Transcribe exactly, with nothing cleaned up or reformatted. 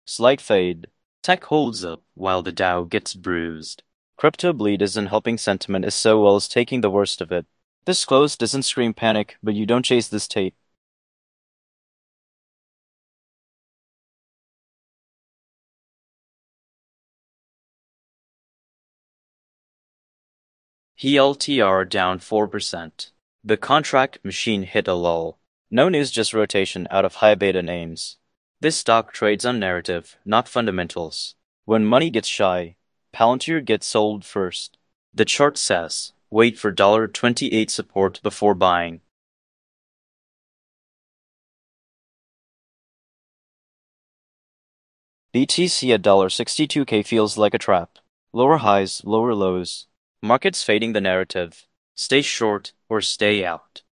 Slight fade. Tech holds up while the Dow gets bruised. Crypto bleed isn't helping sentiment as so well as taking the worst of it. This close doesn't scream panic, but you don't chase this tape. E L T R down four percent. The contract machine hit a lull. No news, just rotation out of high beta names. This stock trades on narrative, not fundamentals. When money gets shy, Palantir gets sold first. The chart says, wait for twenty-eight support before buying. B T C at sixty-two K feels like a trap. Lower highs, lower lows. Markets fading the narrative. Stay short or stay out.